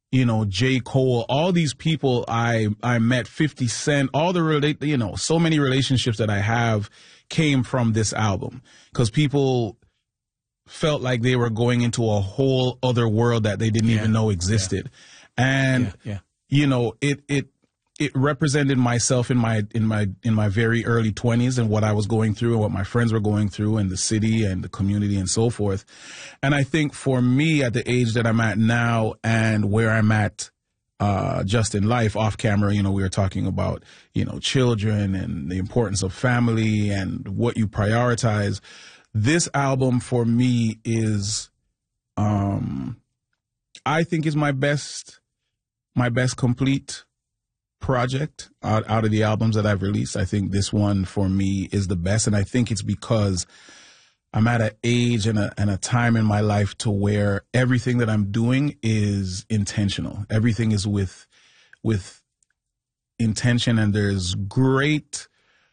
J. Cole, all these people I met, 50 Cent, all the so many relationships that I have came from this album, because people felt like they were going into a whole other world that they didn't even know existed. And it represented myself in my very early 20s and what I was going through and what my friends were going through and the city and the community and so forth. And I think for me, at the age that I'm at now and where I'm at just in life, off camera, we were talking about, children and the importance of family and what you prioritize. This album for me is, I think, is my best complete project out of the albums that I've released. I think this one for me is the best, and I think it's because I'm at an age and a time in my life to where everything that I'm doing is intentional. Everything is with intention, and there's great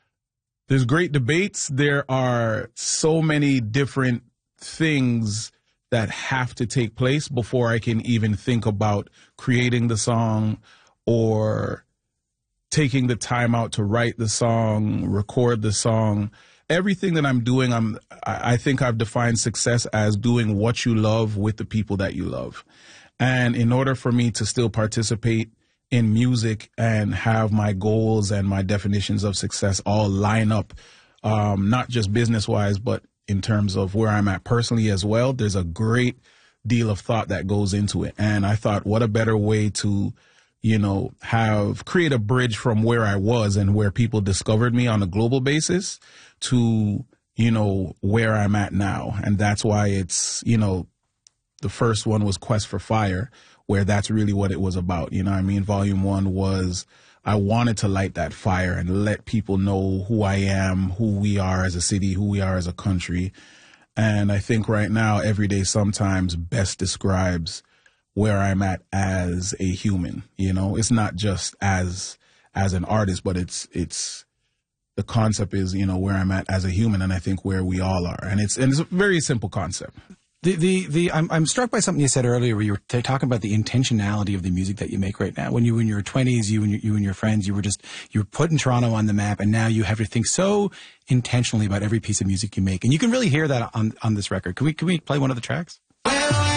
debates. There are so many different things that have to take place before I can even think about creating the song or taking the time out to write the song, record the song. Everything that I'm doing, I think I've defined success as doing what you love with the people that you love. And in order for me to still participate in music and have my goals and my definitions of success all line up, not just business-wise, but in terms of where I'm at personally as well, there's a great deal of thought that goes into it. And I thought, what a better way to create a bridge from where I was and where people discovered me on a global basis to, where I'm at now. And that's why it's, the first one was Quest for Fire, where that's really what it was about. Volume 1 was, I wanted to light that fire and let people know who I am, who we are as a city, who we are as a country. And I think right now, Every Day Sometimes best describes where I'm at as a human. It's not just as an artist, but it's the concept is, where I'm at as a human, and I think where we all are. And it's a very simple concept. I'm struck by something you said earlier where you were talking about the intentionality of the music that you make right now. When you were in your 20s, you and your friends, you were putting Toronto on the map, and now you have to think so intentionally about every piece of music you make. And you can really hear that on this record. Can we play one of the tracks?